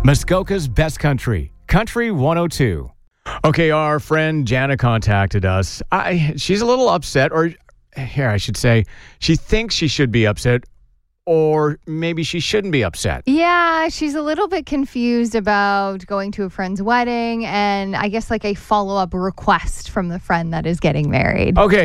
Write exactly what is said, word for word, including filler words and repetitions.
Muskoka's Best Country, Country one oh two. Okay, our friend Jana contacted us. I, she's a little upset, or here I should say, she thinks she should be upset, or maybe she shouldn't be upset. Yeah, she's a little bit confused about going to a friend's wedding and I guess like a follow-up request from the friend that is getting married. Okay.